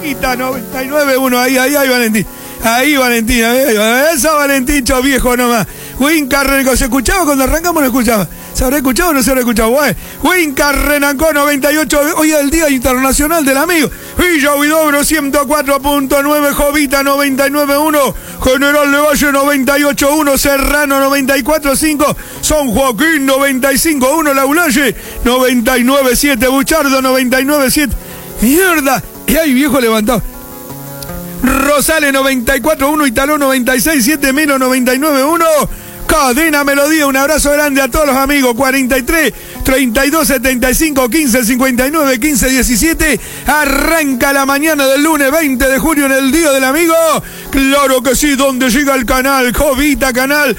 Quita 99-1, ahí, Valentín. Ahí, Valentín, esa Valentín, viejo nomás. Wincar, ¿se escuchaba cuando arrancamos? No escuchaba. ¿Se habrá escuchado o no se habrá escuchado? Bueno, Wincar Renancó 98, hoy es el Día Internacional del Amigo. Villa Huidobro 104.9, Jovita 99.1, General de Valle 98.1, Serrano 94.5, San Joaquín 95.1, Laulaye 99.7, Buchardo 99.7. Mierda, y hay viejo levantado. Rosales 94.1, Italó 96.7, Melo 99.1. Cadena Melodía, un abrazo grande a todos los amigos. 43 32 75 15 59 15 17. Arranca la mañana del lunes 20 de junio en el Día del Amigo. Claro que sí, donde llega el canal Jovita, canal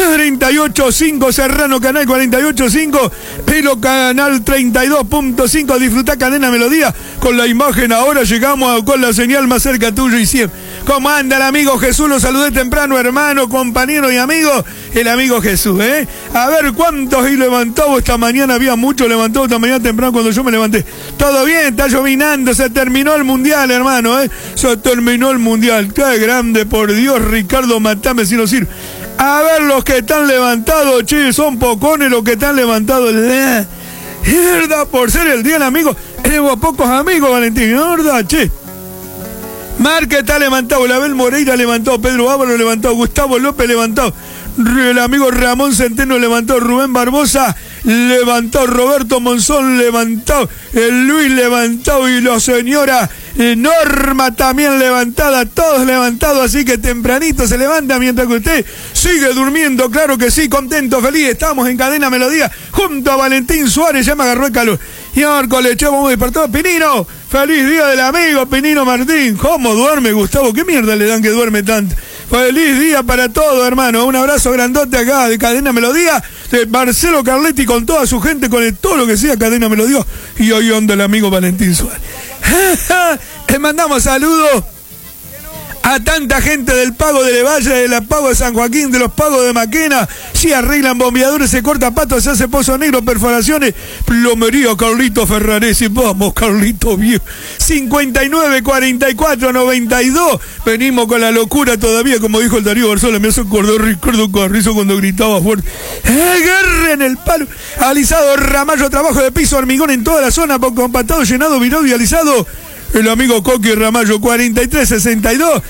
38.5, Serrano canal 48.5, Pelo canal 32.5. Disfrutá Cadena Melodía con la imagen. Ahora llegamos con la señal más cerca tuyo y siempre. ¿Cómo anda el amigo Jesús? Lo saludé temprano, hermano, compañero y amigo. El amigo Jesús, A ver cuántos y levantado esta mañana. Había mucho levantado esta mañana temprano cuando yo me levanté. Todo bien, está llovinando, se terminó el mundial, hermano, Se terminó el mundial. Qué grande, por Dios, Ricardo, matame si no sirve. A ver los que están levantados, che, son pocones los que están levantados. Verdad, por ser el día del amigo, tenemos pocos amigos, Valentín, verdad, che. Marque está levantado, Label Moreira levantado, Pedro Ábalo levantado, Gustavo López levantado, el amigo Ramón Centeno levantado, Rubén Barbosa levantado, Roberto Monzón levantado, el Luis levantado y la señora Norma también levantada, todos levantados, así que tempranito se levanta mientras que usted sigue durmiendo, claro que sí, contento, feliz, estamos en Cadena Melodía, junto a Valentín Suárez, ya me agarró el calor, y ahora le echamos despertado, Pinino, feliz día del amigo, Pinino Martín, ¿cómo duerme Gustavo? ¿Qué mierda le dan que duerme tanto? Feliz día para todos, hermano, un abrazo grandote acá de Cadena Melodía, de Marcelo Carletti con toda su gente, con todo lo que sea Cadena Melodía, y hoy anda el amigo Valentín Suárez. Le mandamos saludos a tanta gente del Pago de Levalle, de la Pago de San Joaquín, de los Pagos de Maquena. Si arreglan bombeadores, se corta patos, se hace pozo negro, perforaciones, plomería, Carlito Ferraresi. Vamos, Carlito viejo. 59 44 92. Venimos con la locura todavía, como dijo el Darío Barzola. Me hace acordar Ricardo Carrizo cuando gritaba fuerte. Guerra en el palo. Alisado Ramallo, trabajo de piso, hormigón en toda la zona, compactado, llenado, virado y alisado. El amigo Coqui Ramallo, 43 62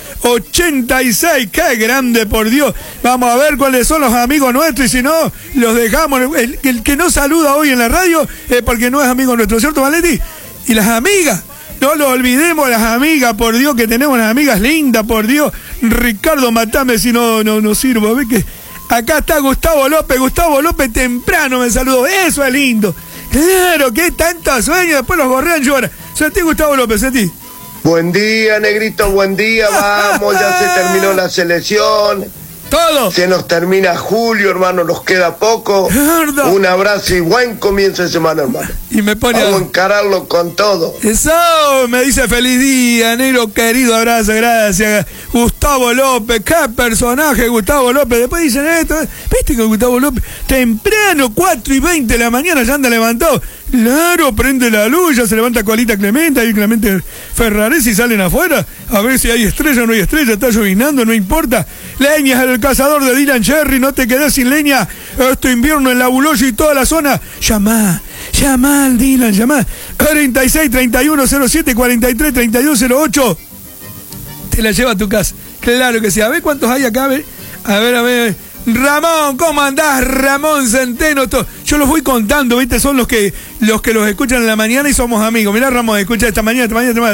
86. ¡Qué grande, por Dios! Vamos a ver cuáles son los amigos nuestros, y si no, los dejamos. El que no saluda hoy en la radio es porque no es amigo nuestro, ¿cierto, Valetti? Y las amigas, no lo olvidemos, las amigas, por Dios, que tenemos unas amigas lindas, por Dios. Ricardo, matame si no sirvo. ¿Ves que acá está Gustavo López temprano me saludó? Eso es lindo. Claro, que tantos sueños, después los gorrean lloran. Sentí, Gustavo López, sentí. Buen día, negrito, buen día, vamos, ya se terminó la selección. Todo. Se nos termina julio, hermano, nos queda poco. ¿Verdad? Un abrazo y buen comienzo de semana, hermano. Y me pone vamos a encararlo con todo. Eso, me dice feliz día, negro querido, abrazo, gracias. Gustavo López, qué personaje Gustavo López. Después dicen esto, viste que Gustavo López, temprano, 4:20 de la mañana, ya anda levantado. Claro, prende la luz, ya se levanta Colita Clemente, ahí Clemente Ferraresi, salen afuera, a ver si hay estrella o no hay estrella, está llovinando, no importa. Leña es el cazador de Dylan Cherry, no te quedes sin leña, este invierno en la Buloya y toda la zona. Llama al Dylan, llama. 46 31 07 43 32 08. Te la lleva a tu casa, claro que sí. A ver cuántos hay acá, a ver. Ramón, ¿cómo andás? Ramón Centeno, yo los voy contando, ¿viste? Son los que los escuchan en la mañana y somos amigos. Mirá, Ramón, escucha esta mañana.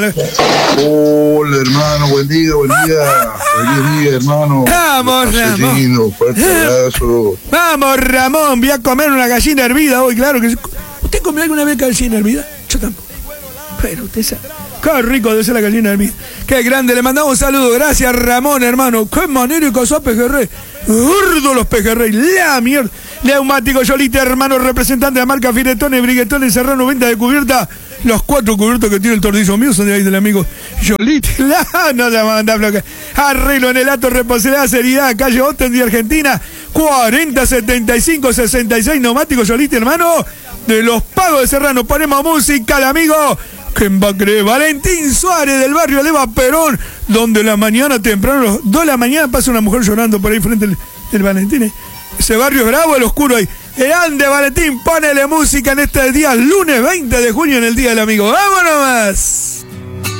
Hola, hermano, buen día. Feliz día, hermano. Vamos, Ramón. Fuerte abrazo. Vamos, Ramón, voy a comer una gallina hervida hoy, claro que sí. ¿Usted comió alguna vez gallina hervida? Yo tampoco. Pero usted sabe. Qué rico debe ser la gallina hervida. Qué grande, le mandamos un saludo. Gracias, Ramón, hermano. Qué manera de cazar pejerrey. Gordo los pejerrey, la mierda. Neumático Yolite, hermano, representante de la marca Firetones, Briguetones, Serrano, venta de cubierta. Los 4 cubiertos que tiene el tornillo mío son de ahí del amigo Yolite. No se manda bloque. Arreglo en el ato, reposibilidad, seriedad, calle Otten de Argentina. 40 75 66. Neumático Yolite, hermano, de los Pagos de Serrano. Ponemos música al amigo ¿Quién va a creer? Valentín Suárez del barrio Leva Perón, donde la mañana temprano, 2 de la mañana, pasa una mujer llorando por ahí frente del Valentín. Ese barrio es bravo, el oscuro ahí. Grande Valentín, ponele música en este día, lunes 20 de junio, en el Día del Amigo. ¡Vámonos más!